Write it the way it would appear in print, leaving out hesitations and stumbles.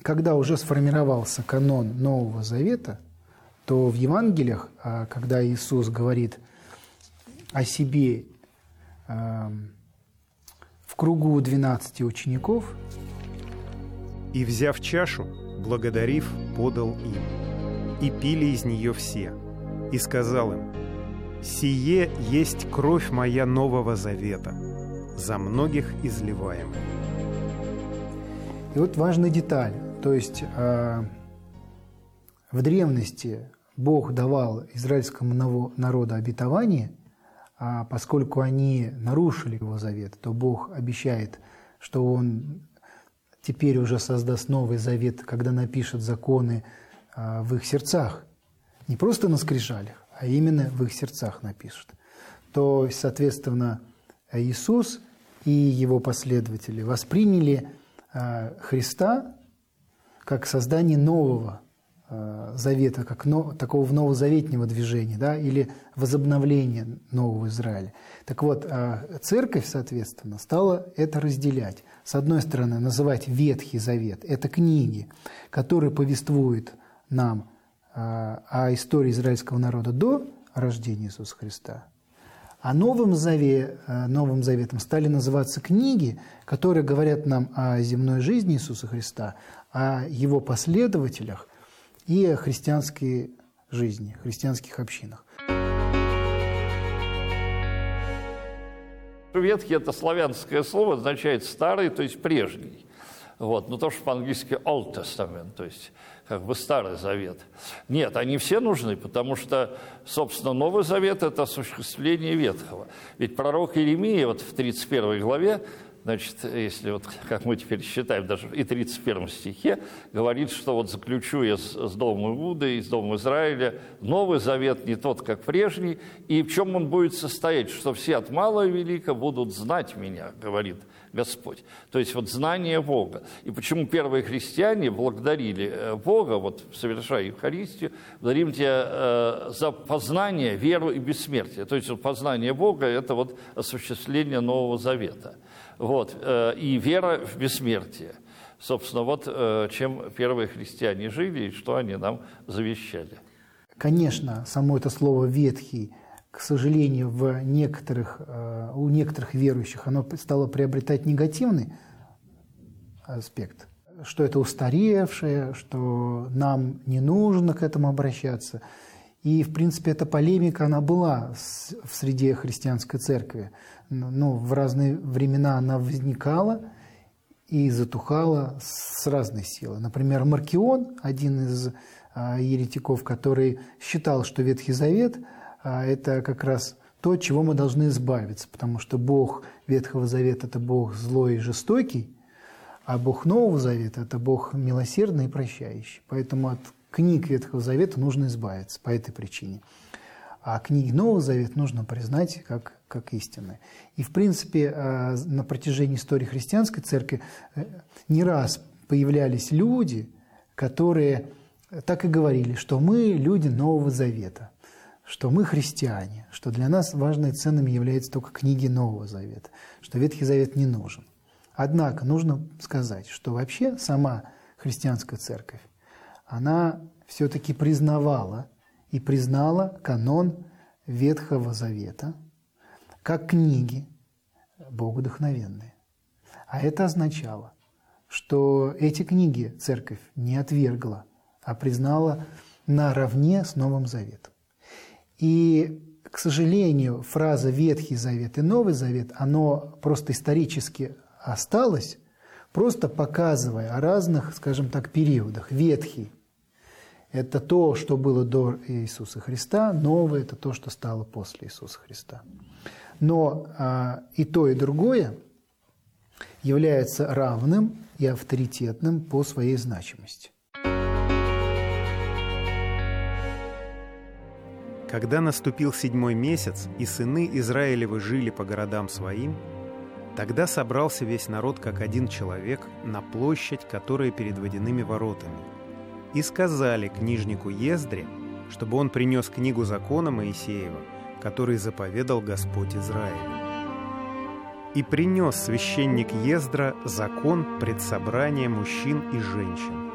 когда уже сформировался канон Нового Завета, то в Евангелиях, когда Иисус говорит о себе в кругу 12 учеников, «И, взяв чашу, благодарив, подал им, и пили из нее все, и сказал им: сие есть кровь моя Нового Завета, за многих изливаемая». И вот важная деталь, то есть в древности Бог давал израильскому народу обетование, а поскольку они нарушили его завет, то Бог обещает, что Он теперь уже создаст новый завет, когда напишет законы в их сердцах. Не просто на скрижалях, а именно в их сердцах напишет. То, соответственно, Иисус и его последователи восприняли Христа как создание нового завета, как такого новозаветнего движения, да, или возобновления нового Израиля. Так вот, церковь, соответственно, стала это разделять. С одной стороны, называть Ветхий Завет – это книги, которые повествуют нам о истории израильского народа до рождения Иисуса Христа. А Новым Заветом стали называться книги, которые говорят нам о земной жизни Иисуса Христа, о его последователях и о христианской жизни, христианских общинах. Ветхий – это славянское слово, означает «старый», то есть «прежний». Вот. Ну, то, что по-английски Old Testament, то есть как бы Старый Завет. Нет, они все нужны, потому что, собственно, Новый Завет – это осуществление Ветхого. Ведь пророк Иеремия вот в 31 главе, значит, если вот, как мы теперь считаем, даже и 31 стихе, говорит, что вот заключу я с домом Иуды и с домом Израиля Новый Завет, не тот, как прежний, и в чем он будет состоять, что все от малого и велика будут знать меня, говорит Господь. То есть вот знание Бога. И почему первые христиане благодарили Бога, вот совершая Евхаристию, благодарим Тебя за познание, веру и бессмертие. То есть вот познание Бога – это вот осуществление Нового Завета. Вот. И вера в бессмертие. Собственно, вот чем первые христиане жили и что они нам завещали. Конечно, само это слово «ветхий», к сожалению, у некоторых верующих оно стало приобретать негативный аспект, что это устаревшее, что нам не нужно к этому обращаться. И, в принципе, эта полемика, она была в среде христианской церкви. Но в разные времена она возникала и затухала с разной силой. Например, Маркион, один из еретиков, который считал, что Ветхий Завет – это как раз то, от чего мы должны избавиться, потому что Бог Ветхого Завета – это Бог злой и жестокий, а Бог Нового Завета – это Бог милосердный и прощающий. Поэтому от книг Ветхого Завета нужно избавиться по этой причине. А книги Нового Завета нужно признать как истинные. И, в принципе, на протяжении истории христианской церкви не раз появлялись люди, которые так и говорили, что мы люди Нового Завета, что мы христиане, что для нас важными ценными являются только книги Нового Завета, что Ветхий Завет не нужен. Однако нужно сказать, что вообще сама христианская церковь, она все-таки признавала и признала канон Ветхого Завета как книги богодухновенные. А это означало, что эти книги церковь не отвергла, а признала наравне с Новым Заветом. И, к сожалению, фраза «Ветхий Завет» и «Новый Завет», оно просто исторически осталось, просто показывая о разных, скажем так, периодах. Ветхий – это то, что было до Иисуса Христа, новое – это то, что стало после Иисуса Христа. Но и то, и другое является равным и авторитетным по своей значимости. Когда наступил 7-й месяц, и сыны Израилевы жили по городам своим, тогда собрался весь народ как один человек на площадь, которая перед водяными воротами. И сказали книжнику Ездре, чтобы он принес книгу закона Моисеева, который заповедал Господь Израилю. И принес священник Ездра закон пред собранием мужчин и женщин.